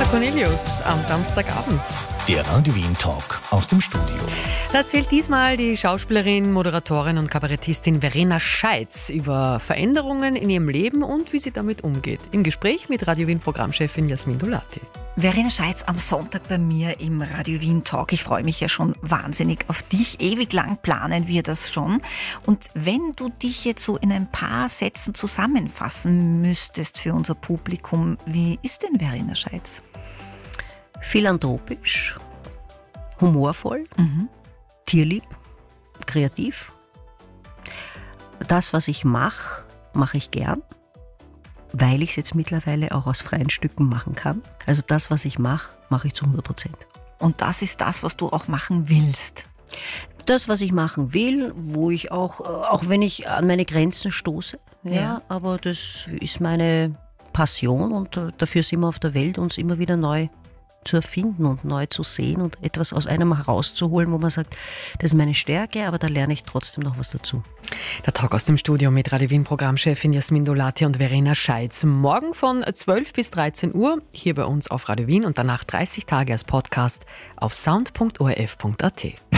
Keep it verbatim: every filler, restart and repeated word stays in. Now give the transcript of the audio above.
Cornelius am Samstagabend. Der Radio Wien Talk aus dem Studio. Da erzählt diesmal die Schauspielerin, Moderatorin und Kabarettistin Verena Scheitz über Veränderungen in ihrem Leben und wie sie damit umgeht. Im Gespräch mit Radio Wien Programmchefin Jasmin Dolati. Verena Scheitz am Sonntag bei mir im Radio Wien Talk. Ich freue mich ja schon wahnsinnig auf dich. Ewig lang planen wir das schon. Und wenn du dich jetzt so in ein paar Sätzen zusammenfassen müsstest für unser Publikum, wie ist denn Verena Scheitz? Philanthropisch, humorvoll, mhm. tierlieb, kreativ. Das, was ich mache, mache ich gern, weil ich es jetzt mittlerweile auch aus freien Stücken machen kann. Also das, was ich mache, mache ich zu hundert Prozent. Und das ist das, was du auch machen willst? Das, was ich machen will, wo ich auch, auch wenn ich an meine Grenzen stoße, ja, ja. aber das ist meine Passion und dafür sind wir auf der Welt, uns immer wieder neu zu erfinden und neu zu sehen und etwas aus einem herauszuholen, wo man sagt, das ist meine Stärke, aber da lerne ich trotzdem noch was dazu. Der Talk aus dem Studio mit Radio Wien Programmchefin Jasmin Dolati und Verena Scheitz. Morgen von zwölf bis dreizehn Uhr hier bei uns auf Radio Wien und danach dreißig Tage als Podcast auf sound punkt o r f punkt a t.